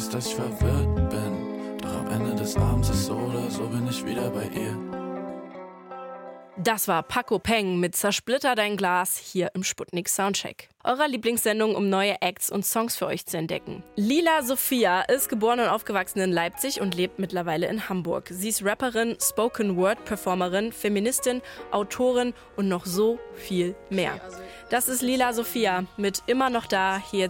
siehst, dass ich verwirrt bin. Doch am Ende des Abends ist so oder so bin ich wieder bei ihr. Das war Paco Peng mit Zersplitter dein Glas hier im Sputnik Soundcheck. Eurer Lieblingssendung, um neue Acts und Songs für euch zu entdecken. Lila Sophia ist geboren und aufgewachsen in Leipzig und lebt mittlerweile in Hamburg. Sie ist Rapperin, Spoken-Word-Performerin, Feministin, Autorin und noch so viel mehr. Das ist Lila Sophia mit Immer noch da, hier jetzt